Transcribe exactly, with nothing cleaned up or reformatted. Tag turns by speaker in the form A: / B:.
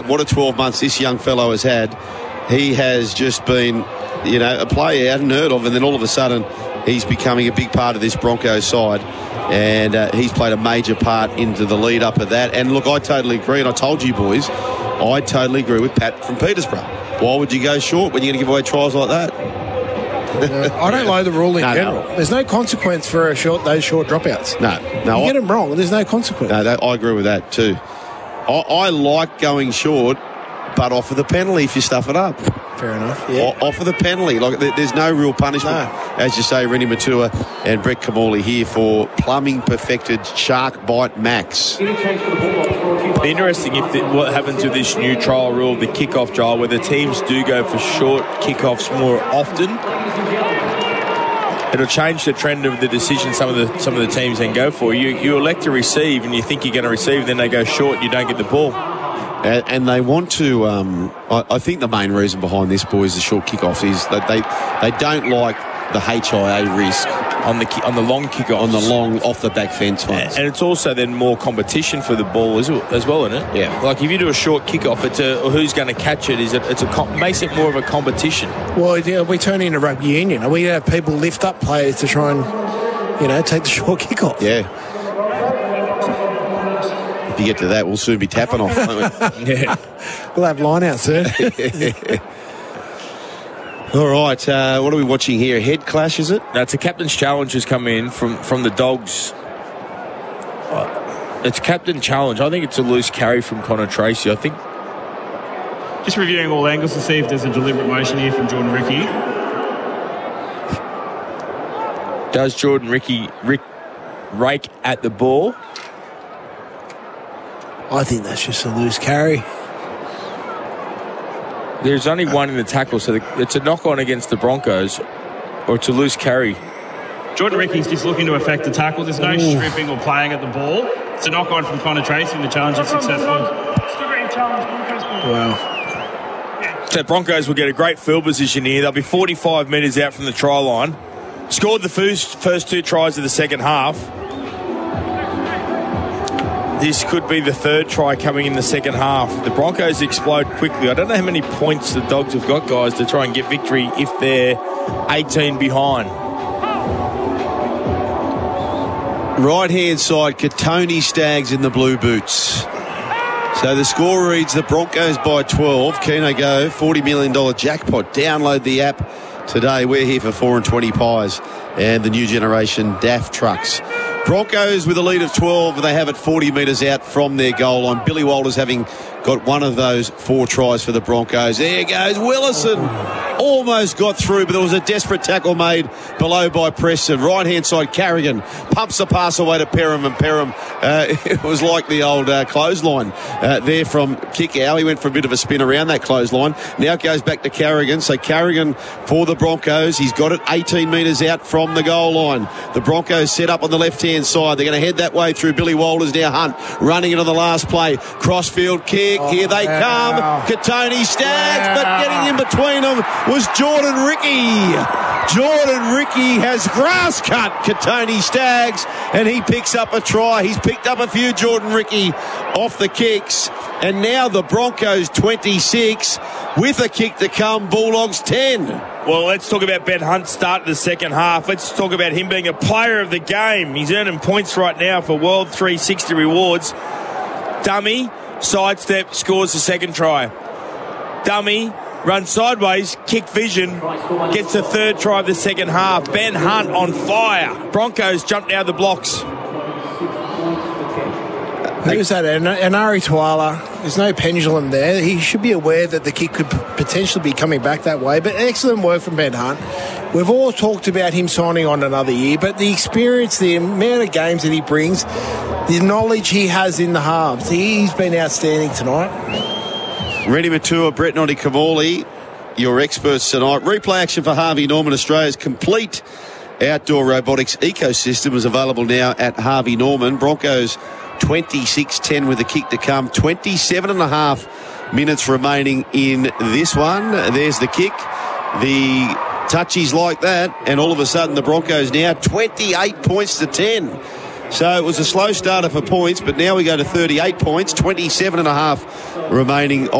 A: what a twelve months this young fellow has had. He has just been, you know, a player you hadn't heard of, and then all of a sudden he's becoming a big part of this Broncos side, and uh, he's played a major part into the lead up of that. And look, I totally agree, and I told you boys, I totally agree with Pat from Petersburg. Why would you go short when you're going to give away tries like that?
B: Uh, I don't like the rule in
A: no,
B: general.
A: No.
B: There's no consequence for a short those short dropouts.
A: No, no.
B: You
A: I,
B: get them wrong, there's no consequence.
A: No, that, I agree with that too. I, I like going short, but offer the penalty if you stuff it up.
B: Fair enough. Yeah.
A: O- offer the penalty. Like there, there's no real punishment. No. As you say, Rennie Matua and Brett Kamali here for plumbing perfected Shark Bite Max.
C: It'd be interesting if the, what happens with this new trial rule, the kickoff trial, where the teams do go for short kickoffs more often. It'll change the trend of the decision some of the some of the teams then go for. You you elect to receive and you think you're going to receive, then they go short and you don't get the ball.
A: And, and they want to. Um, I, I think the main reason behind this, boys, the short kickoffs is that they they don't like the H I A risk
C: on the on the long kickoffs,
A: on the long off the back fence ones.
C: And it's also then more competition for the ball as well, as well, isn't it?
A: Yeah.
C: Like if you do a short kickoff, it's a who's going to catch it. Is it? It's a makes it more of a competition.
B: Well, yeah, we turn into rugby union. We have people lift up players to try and, you know, take the short kickoff.
A: Yeah. If you get to that, we'll soon be tapping off, won't we?
B: Yeah. We'll have line out soon.
A: All right, uh, what are we watching here? Head clash, is it?
C: That's a captain's challenge has come in from, from the Dogs. Uh, it's captain challenge. I think it's a loose carry from Connor Tracy. I think.
D: Just reviewing all angles to see if there's a deliberate motion here from Jordan Ricky.
C: Does Jordan Ricky Rick rake at the ball?
B: I think that's just a loose carry.
C: There's only one in the tackle, so the, it's a knock-on against the Broncos, or it's a loose carry.
D: Jordan Ricky's just looking to affect the tackle. There's no Ooh. stripping or playing at the ball. It's a knock-on from Connor Tracy, and the challenge is successful.
B: Wow.
C: So Broncos will get a great field position here. They'll be forty-five metres out from the try line. Scored the first, first two tries of the second half. This could be the third try coming in the second half. The Broncos explode quickly. I don't know how many points the Dogs have got, guys, to try and get victory if they're eighteen behind.
A: Right-hand side, Katoni Staggs in the blue boots. So the score reads the Broncos by twelve. Keno Go, forty million dollars jackpot. Download the app today. We're here for four and twenty pies and the new generation D A F trucks. Broncos with a lead of twelve. They have it forty metres out from their goal line. Billy Walters having got one of those four tries for the Broncos. There goes Willison. Almost got through, but there was a desperate tackle made below by Preston. Right-hand side, Carrigan pumps the pass away to Perham, and Perham, uh, it was like the old uh, clothesline uh, there from Kickow. He went for a bit of a spin around that clothesline. Now it goes back to Carrigan. So Carrigan for the Broncos. He's got it eighteen metres out from the goal line. The Broncos set up on the left-hand side. They're going to head that way through Billy Walters. Now Hunt running into the last play. Crossfield kick. Oh, Here they
B: wow.
A: come. Katoni Staggs,
B: wow.
A: but getting in between them was Jordan Ricky. Jordan Ricky has grass cut Katoni Staggs, and he picks up a try. He's picked up a few, Jordan Ricky, off the kicks. And now the Broncos twenty-six with a kick to come. Bulldogs ten.
C: Well, let's talk about Ben Hunt start the second half. Let's talk about him being a player of the game. He's earning points right now for World three sixty rewards. Dummy, sidestep, scores the second try. Dummy, runs sideways, kick vision, gets the third try of the second half. Ben Hunt on fire. Broncos jumped out of the blocks.
B: Who was that? An- Anari Tuala. There's no pendulum there. He should be aware that the kick could p- potentially be coming back that way. But excellent work from Ben Hunt. We've all talked about him signing on another year, but the experience, the amount of games that he brings, the knowledge he has in the halves, he's been outstanding tonight.
A: Rennie Matua, Brett Noddy Kamali, your experts tonight. Replay action for Harvey Norman. Australia's complete outdoor robotics ecosystem is available now at Harvey Norman. Broncos twenty-six ten with a kick to come. twenty-seven and a half minutes remaining in this one. There's the kick. The touchies like that, and all of a sudden the Broncos now twenty-eight points to ten. So it was a slow starter for points, but now we go to thirty-eight points, twenty-seven and a half remaining